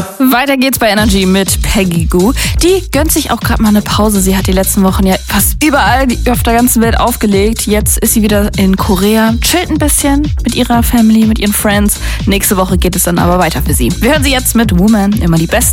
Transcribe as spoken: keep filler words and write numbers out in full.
Weiter geht's bei Energy mit Peggy Gou. Die gönnt sich auch gerade mal eine Pause. Sie hat die letzten Wochen ja fast überall auf der ganzen Welt aufgelegt. Jetzt ist sie wieder in Korea, chillt ein bisschen mit ihrer Family, mit ihren Friends. Nächste Woche geht es dann aber weiter für sie. Wir hören sie jetzt mit Woman, immer die Beste.